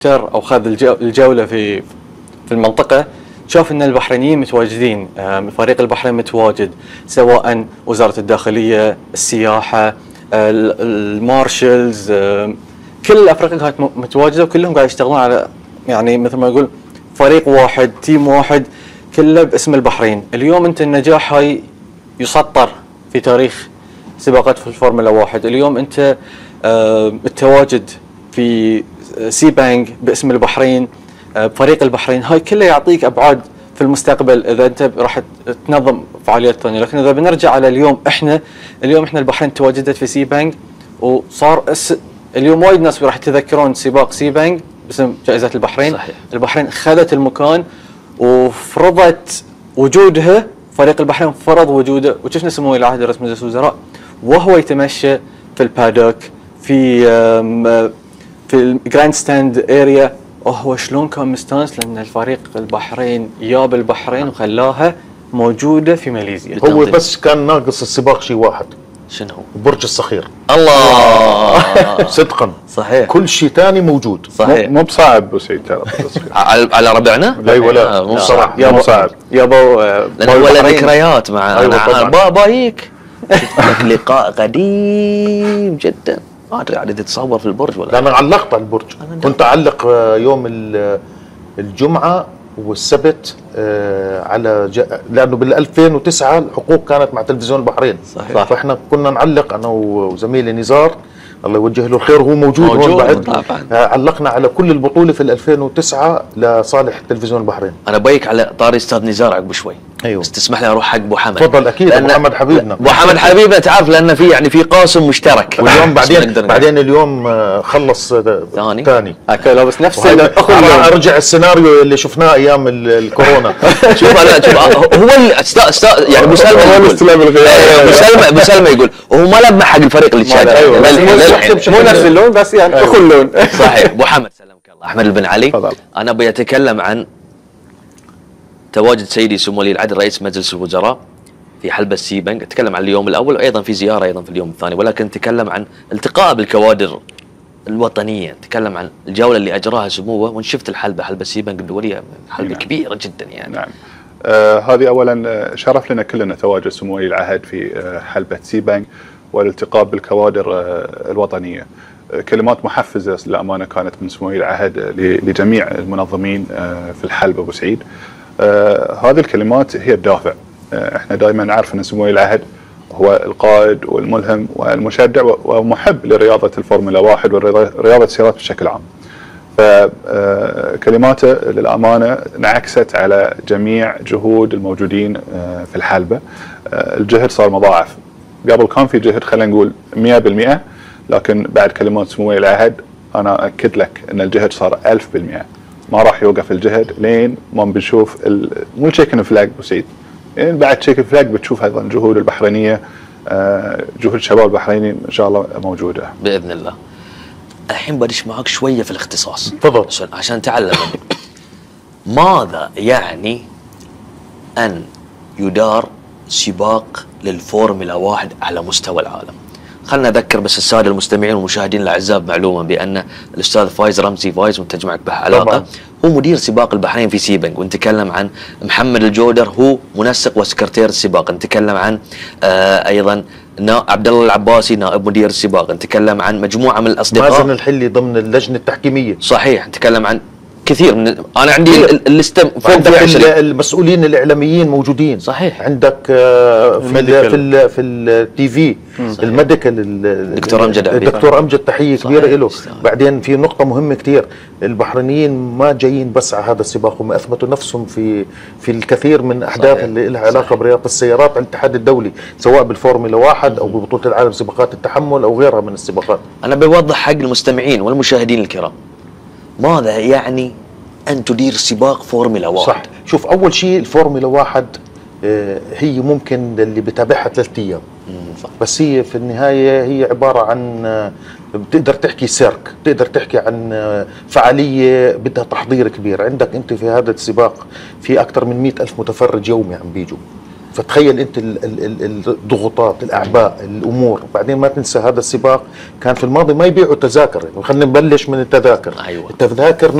او خذ الجوله في المنطقه، شاف ان البحرينيين متواجدين، فريق البحرين متواجد، سواء وزاره الداخليه، السياحه، المارشلز، كل الافرقه كانت متواجده، وكلهم قاعد يشتغلون على يعني مثل ما يقول فريق واحد، تيم واحد، كله باسم البحرين. اليوم انت النجاح هاي يسطر في تاريخ سباقات في الفورمولا 1. اليوم انت التواجد في سيبانج باسم البحرين، بفريق البحرين، هاي كلها يعطيك ابعاد في المستقبل اذا انت راح تنظم فعاليات ثانيه. لكن اذا بنرجع على اليوم احنا البحرين تواجدت في سيبانج، وصار اليوم وايد ناس راح يتذكرون سباق سيبانج باسم جائزه البحرين. صحيح. البحرين خذت المكان وفرضت وجودها، فريق البحرين فرض وجوده، وشفنا سمو العهد رئيس مجلس الوزراء وهو يتمشى في البادوك في الجراند ستاند اريا، وهو شلون كان مستانس لان الفريق البحرين جاب البحرين وخلاها موجوده في ماليزيا. هو بس كان ناقص السباق شيء واحد. شنو هو؟ برج الصخير. الله صدقا صحيح، كل شيء ثاني موجود. صحيح. مو بصعب ابو سعيد ترى على ربعنا؟ لا ولا مو صراحه مو صعب يا ابو لان هو له ذكريات مع أيوة بابا هيك. شفت لك لقاء قديم جدا، ما ادري عاد تتصور في البرج ولا. لا انا علقت على البرج، كنت اعلق يوم الجمعه والسبت لانه بال 2009 الحقوق كانت مع تلفزيون البحرين. صحيح. فاحنا كنا نعلق انا وزميلي نزار الله يوجه له الخير، هو موجود هون بعد. علقنا على كل البطوله في 2009 لصالح تلفزيون البحرين. انا بيك على طاري استاذ نزار عقب شوي. ايوه بس تسمح لي اروح حق ابو حمد. تفضل. اكيد ابو حمد حبيبنا. ابو حمد حبيبنا، تعرف لان في يعني في قاسم مشترك. واليوم بعدين اليوم خلص ثاني. لا بس نفس ارجع السيناريو اللي شفناه ايام الكورونا. شوف هو يعني ابو سلمى يقول هو ما لمح حق الفريق اللي تشارك. مو نفس اللون بس يعني اخو اللون. صحيح. ابو حمد سلمك الله. احمد بن علي. فضل. انا ابي اتكلم عن تواجد سيدي سمو ولي العهد رئيس مجلس الوزراء في حلبة سيبانج. اتكلم عن اليوم الاول، وايضا في زياره ايضا في اليوم الثاني، ولكن نتكلم عن التقاء بالكوادر الوطنيه، نتكلم عن الجوله اللي اجراها سموه، وان شفت حلبة سيبانج الدوليه، حلبة كبيره جدا يعني. نعم. هذه اولا شرف لنا كلنا تواجد سمو ولي العهد في حلبة سيبانج والالتقاء بالكوادر الوطنيه. كلمات محفزه للامانه كانت من سمو ولي العهد لجميع المنظمين في الحلبة ابو سعيد. هذه الكلمات هي الدافع. احنا دائما نعرف ان سمو ولي العهد هو القائد والملهم والمشجع ومحب لرياضه الفورمولا 1 ورياضه السيارات بشكل عام. فكلماته للامانه انعكست على جميع جهود الموجودين في الحلبة. الجهد صار مضاعف. قبل كان في جهد خلينا نقول 100%، لكن بعد كلمات سمو ولي العهد انا اكد لك ان الجهد صار 1000%. ما راح يوقف الجهد لين ما بنشوف مو تشيكن فلاج ابو سعيد، يعني بعد تشيكن فلاج بتشوف ايضا جهود البحرينيه، جهود الشباب البحرينيين ان شاء الله موجوده باذن الله. الحين بدش معك شويه في الاختصاص. تفضل. عشان تعلم ماذا يعني ان يدار سباق للفورمولا 1 على مستوى العالم. خلنا نذكر بس الساده المستمعين والمشاهدين الاعزاء بمعلومه بان الاستاذ فايز رمزي وانت تجمعك به علاقه طبعا. هو مدير سباق البحرين في سيبانج، ونتكلم عن محمد الجودر هو منسق وسكرتير السباق، نتكلم عن ايضا عبد الله العباسي نائب مدير السباق، نتكلم عن مجموعه من الاصدقاء. مازن الحلي ضمن اللجنه التحكيميه. صحيح. نتكلم عن كثير من انا عندي الليسته فوق المسؤولين الاعلاميين موجودين. صحيح. عندك في التي في الميديكال الدكتور امجد تحيه كبيره له. بعدين في نقطه مهمه كثير، البحرينيين ما جايين بس على هذا السباق، هم اثبتوا نفسهم في الكثير من احداث اللي لها علاقه برياضه السيارات على الاتحاد الدولي، سواء بالفورمولا 1 او ببطوله العالم سباقات التحمل او غيرها من السباقات. انا بوضح حق المستمعين والمشاهدين الكرام ماذا يعني أن تدير سباق فورمولا 1. صح. شوف، أول شيء الفورمولا 1 هي ممكن اللي بتابعها 3 أيام، بس هي في النهاية هي عبارة عن بتقدر تحكي سيرك، بتقدر تحكي عن فعالية بدها تحضير كبير. عندك أنت في هذا السباق في أكثر من 100,000 متفرج يومي عم بيجوا، فتخيل انت الضغوطات، الاعباء، الامور. بعدين ما تنسى هذا السباق كان في الماضي ما يبيعوا تذاكر، خلينا نبلش من التذاكر. أيوة. التذاكر